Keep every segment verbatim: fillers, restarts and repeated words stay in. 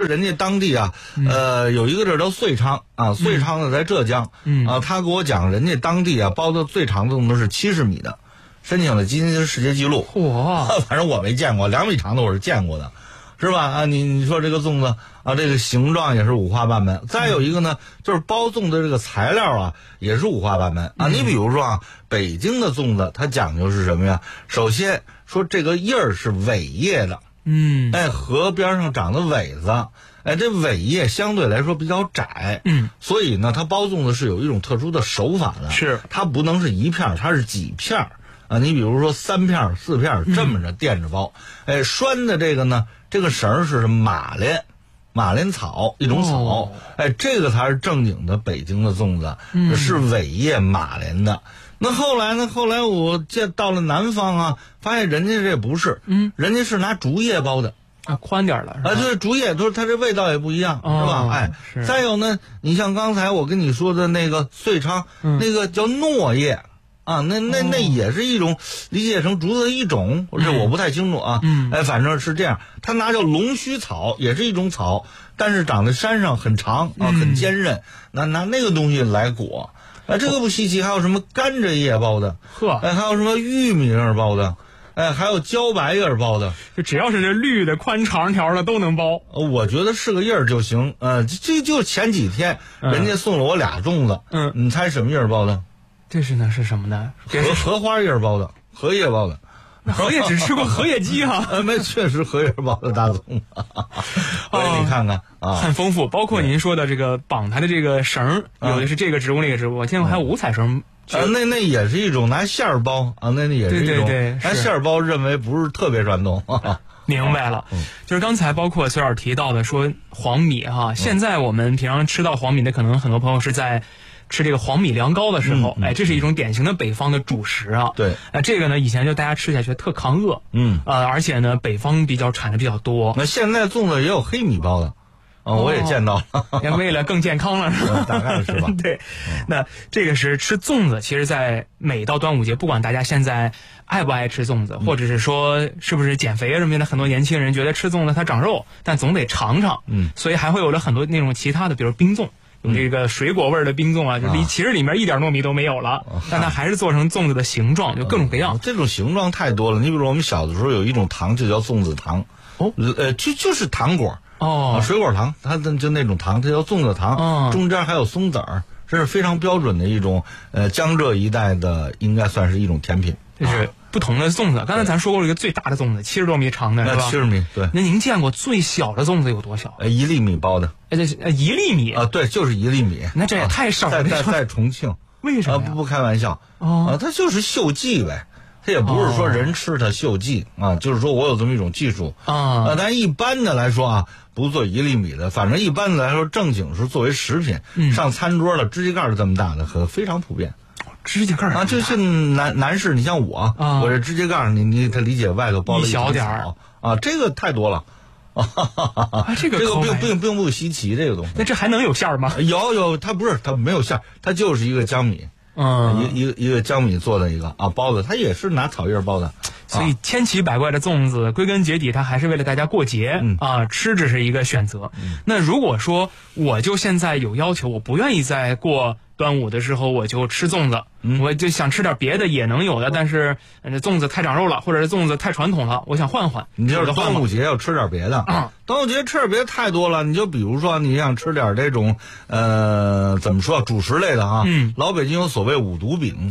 人家当地啊，呃，有一个地儿叫遂昌啊，遂昌呢在浙江， 嗯啊，他给我讲，人家当地啊包的最长的粽子是七十米的，申请了吉尼斯世界纪录。 嚯， 反正我没见过，两米长的我是见过的。是吧？啊，你你说这个粽子啊，这个形状也是五花八门。再有一个呢，就是包粽的这个材料啊，也是五花八门啊。你比如说啊，北京的粽子它讲究是什么呀？首先说这个叶儿是苇叶的， 嗯， 哎，河边上长的苇子，哎，这苇叶相对来说比较窄， 嗯， 所以呢，它包粽子是有一种特殊的手法的， 是它不能是一片，它是几片啊。你比如说三片、四片这么着垫着包，嗯、哎，拴的这个呢。这个绳是马莲，马莲草一种草，哦、哎，这个才是正经的北京的粽子，嗯、是苇叶马莲的。那后来呢？后来我见到了南方啊，发现人家这不是，嗯，人家是拿竹叶包的， 啊，宽点了， 啊，就是竹叶，就是它这味道也不一样， 哦、 是吧？哎， 是再有呢，你像刚才我跟你说的那个遂昌，嗯、那个叫糯叶。啊，那那那也是一种理解成竹子的一种，这我不太清楚啊。嗯，哎，反正是这样。它拿叫龙须草，也是一种草，但是长在山上很长啊，很坚韧。拿拿那个东西来裹，啊，这个不稀奇。还有什么甘蔗叶包的？ 呵， 哎，还有什么玉米叶包的？哎，还有茭白叶包的。 就只要是这绿的、宽长条的都能包。 我觉得是个叶儿就行。呃，这就前几天人家送了我俩粽子。嗯，你猜什么叶儿包的？ 这是呢是什么呢？ 荷荷花叶包的，荷叶包的。 荷叶只吃过荷叶鸡哈、 啊，没，确实荷叶包的大粽。所以你看看啊， 很丰富。包括您说的这个绑它的这个绳，有的是这个植物那个植物，我见过还有五彩绳。 啊，那那也是一种拿馅儿包啊，那那也是一种。 对对对， 拿馅儿包认为不是特别传统。 明白了，就是刚才包括崔老师提到的说黄米哈，现在我们平常吃到黄米的，可能很多朋友是在吃这个黄米凉糕的时候，嗯嗯、哎，这是一种典型的北方的主食啊。 对， 哎，这个呢，以前就大家吃下去特抗饿，嗯，呃，而且呢，北方比较产的比较多。 那现在粽子也有黑米包的。哦，我也见到了， 也为了更健康了，是吧？ 大概是吧。 对，那这个是吃粽子，其实，在每到端午节，不管大家现在爱不爱吃粽子，或者是说是不是减肥啊什么的，很多年轻人觉得吃粽子它长肉，但总得尝尝，嗯，所以还会有了很多那种其他的，比如冰粽。有这个水果味的冰粽啊，就里其实里面一点糯米都没有了，但它还是做成粽子的形状，就各种各样。 这种形状太多了。你比如我们小的时候有一种糖就叫粽子糖，哦，呃，就就是糖果。哦，水果糖，它的就那种糖，它叫粽子糖，哦、中间还有松子儿，这是非常标准的一种，呃，江浙一带的，应该算是一种甜品。 这是不同的粽子。刚才咱说过了一个最大的粽子，七十多米长的，是吧？ 七十米，对。 那您见过最小的粽子有多小？ 呃，一粒米包的。 哎，这呃一粒米啊，对，就是一粒米。 那这也太少了。 在在在重庆， 为什么？ 啊，不不开玩笑，啊，它就是秀技呗。它也不是说人吃它秀技、哦、啊，就是说我有这么一种技术啊。啊，但一般的来说啊，不做一粒米的，反正一般的来说，正经是作为食品、嗯、上餐桌的，指甲盖这么大的，很非常普遍。 指甲盖啊，就是男男士，你像我，啊、我这指甲盖，你你他理解外头包了一小点儿啊，这个太多了。 啊，这个这个并并并不稀奇，这个东西。 那这还能有馅儿吗？ 有有，它不是，它没有馅儿，它就是一个江米。嗯，一一个一个江米做的一个啊包子，它也是拿草叶包的， 所以千奇百怪的粽子，归根结底它还是为了大家过节、嗯、啊，吃只是一个选择、嗯。那如果说我就现在有要求，我不愿意在过端午的时候我就吃粽子、嗯，我就想吃点别的也能有的，但是这粽子太长肉了，或者是粽子太传统了，我想换换。 你就是端午节要吃点别的啊、嗯， 端午节吃点别的太多了，你就比如说你想吃点这种呃怎么说主食类的啊，嗯，老北京有所谓五毒饼。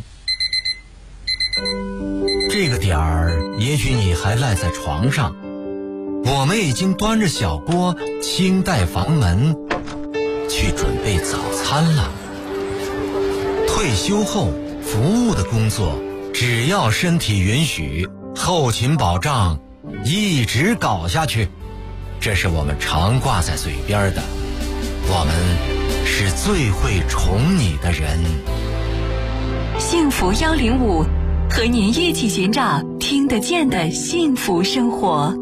这个点儿，也许你还赖在床上，我们已经端着小锅，轻带房门，去准备早餐了。退休后服务的工作，只要身体允许，后勤保障一直搞下去，这是我们常挂在嘴边的。我们是最会宠你的人。 幸福幺零五，和您一起寻找听得见的幸福生活。